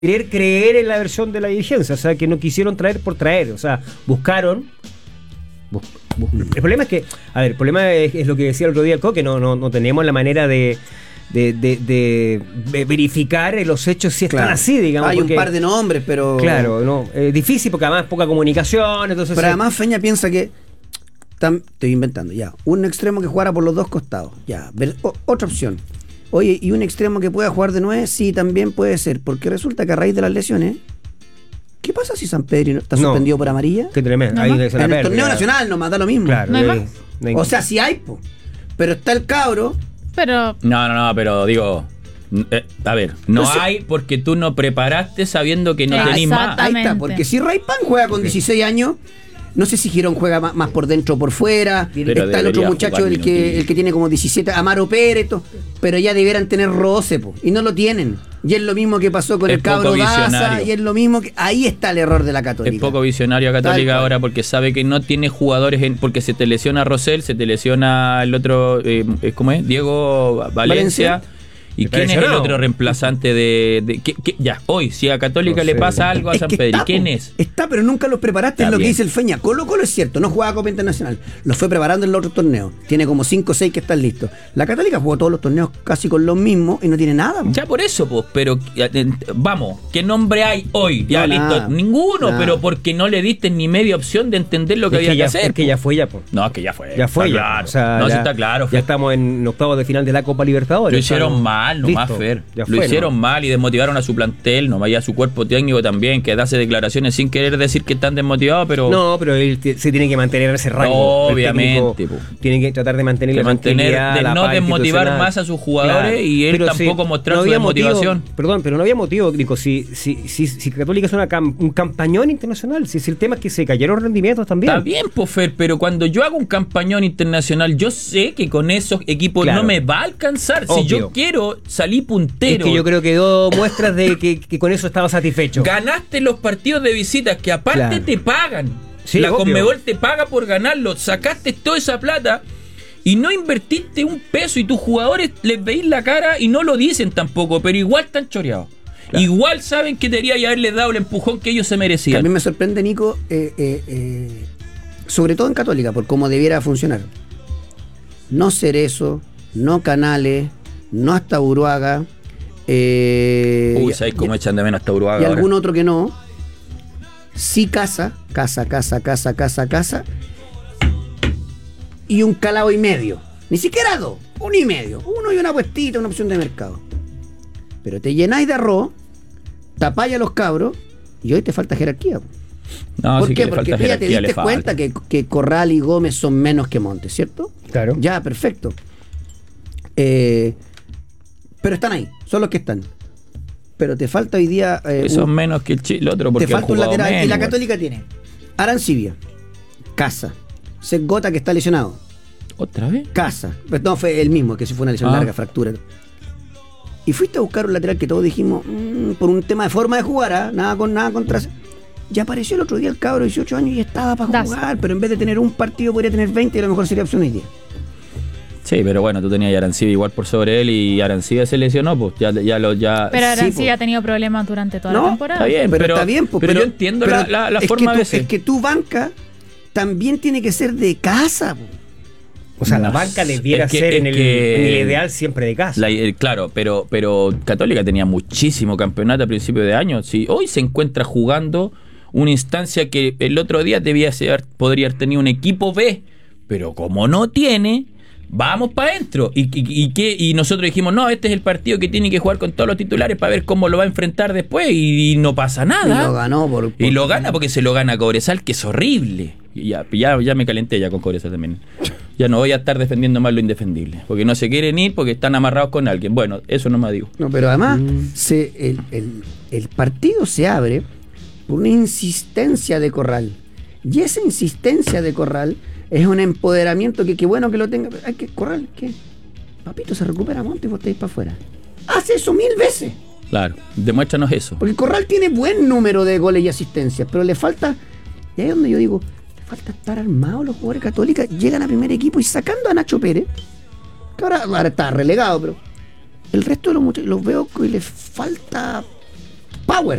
querer creer en la versión de la dirigencia, o sea, que no quisieron traer por traer, o sea, buscaron. El problema es que, a ver, el problema es lo que decía el otro día el Coque, no tenemos la manera de verificar los hechos si están así, digamos. Hay un par de nombres, pero... Claro, no, es difícil porque además poca comunicación, entonces... Pero además Feña piensa que... Estoy inventando, ya. Un extremo que jugara por los dos costados, ya. Otra opción. Oye, ¿y un extremo que pueda jugar de 9? Sí, también puede ser, porque resulta que a raíz de las lesiones... ¿Qué pasa si San Pedro está suspendido por amarilla? Qué tremendo. Ahí en el torneo nacional nomás da lo mismo. Claro, o sea, sí hay, pero está el cabro... Pero... No, pero digo... a ver, no hay porque tú no preparaste sabiendo que no tenés más. Ahí está, porque si Raypan juega con 16 años... No sé si Girón juega más por dentro o por fuera. Pero está el otro muchacho, el que tiene como 17, Amaro Pérez, pero ya debieran tener roce, y no lo tienen. Y es lo mismo que pasó con el cabro Daza, y es lo mismo que... Ahí está el error de la Católica. Es poco visionario Católica ahora porque sabe que no tiene jugadores, porque se te lesiona Rosell, se te lesiona el otro, ¿cómo es? Diego Valencia. ¿Y quién es el otro reemplazante ya, hoy, si a Católica le pasa algo a San Pedro, ¿quién es? Está, pero nunca los preparaste, es lo que dice el Feña. Colo es cierto, no jugaba Copa Internacional, los fue preparando en los otros torneos. Tiene como 5 o 6 que están listos. La Católica jugó todos los torneos casi con los mismos y no tiene nada. Ya por eso, pues, pero vamos, ¿qué nombre hay hoy? Ya listo, ninguno, pero porque no le diste ni media opción de entender lo que había que hacer. Es que ya fue ya, pues. No, es que ya fue. Ya fue, claro. O sea, no, está claro. Ya estamos en octavos de final de la Copa Libertadores. Lo hicieron mal. Nomás, Fer. Lo hicieron mal y desmotivaron a su plantel, nomás, y a su cuerpo técnico también, que hace declaraciones sin querer decir que están desmotivados, pero... No, pero él se tiene que mantener ese rango. Obviamente. Tiene que tratar de mantener la tranquilidad, de no desmotivar más a sus jugadores, claro, y él tampoco mostrar su desmotivación. Perdón, pero no había motivo, Nico. Si Católica es un campañón internacional, si el tema es que se cayeron los rendimientos también. Está bien, Fer, pero cuando yo hago un campañón internacional, yo sé que con esos equipos no me va a alcanzar. Obvio. Si yo quiero salir puntero. Es que yo creo que dio muestras de que con eso estaba satisfecho. Ganaste los partidos de visitas que aparte te pagan. Sí, la Conmebol te paga por ganarlo. Sacaste toda esa plata y no invertiste un peso, y tus jugadores les veis la cara y no lo dicen tampoco, pero igual están choreados. Claro. Igual saben que debería haberles dado el empujón que ellos se merecían. A mí me sorprende, Nico, sobre todo en Católica, por cómo debiera funcionar. No Cerezo, no Canales, no hasta Uruaga. ¿Sabes cómo echan de menos hasta Uruaga? Y ahora algún otro que no. Sí, casa. Y un calado y medio. Ni siquiera 2, 1,5. Uno y una puestita, una opción de mercado. Pero te llenáis de arroz, tapáis a los cabros, y hoy te falta jerarquía. No, ¿Por sí qué? Porque tú ya te diste cuenta que Corral y Gómez son menos que Montes, ¿cierto? Claro. Ya, perfecto. Pero están ahí, son los que están. Pero te falta hoy día... son menos que el otro, porque te falta un lateral. Menos, y la Católica tiene Arancibia, Casa, Gota, que está lesionado. ¿Otra vez? Casa. Pero no, fue el mismo, que se fue una lesión larga, fractura. Y fuiste a buscar un lateral que todos dijimos, por un tema de forma de jugar, nada contra... Ya apareció el otro día el cabro de 18 años y estaba para jugar, pero en vez de tener un partido podría tener 20 y a lo mejor sería opción hoy día. Sí, pero bueno, tú tenías a Arancibia igual por sobre él, y Arancibia se lesionó, pues ya. Pero Arancibia ha tenido problemas durante toda la temporada. Está bien, pero está bien, pero yo entiendo la forma de ser. Es que tu banca también tiene que ser de casa, O sea, la banca debiera ser en el ideal siempre de casa. Claro, pero Católica tenía muchísimo campeonato a principio de año. Si hoy se encuentra jugando una instancia que el otro día podría haber tenido un equipo B, pero como no tiene, vamos para adentro. Y nosotros dijimos, no, este es el partido que tiene que jugar con todos los titulares para ver cómo lo va a enfrentar después, y no pasa nada. Y lo ganó y lo gana porque se lo gana Cobresal, que es horrible. Y ya me calenté ya con Cobresal también. Ya no voy a estar defendiendo más lo indefendible, porque no se quieren ir porque están amarrados con alguien. Bueno, eso no me digo. No, pero además el partido se abre por una insistencia de Corral. Y esa insistencia de Corral es un empoderamiento que bueno que lo tenga. Hay que Corral, ¿qué? Papito, se recupera Montes y vos te vais para afuera. Hace eso 1000 veces. Claro, demuéstranos eso. Porque Corral tiene buen número de goles y asistencias, pero le falta, y ahí es donde yo digo, le falta estar armados los jugadores Católicos. Llegan a primer equipo y sacando a Nacho Pérez, que ahora está relegado, pero el resto de los muchachos los veo que les falta Power.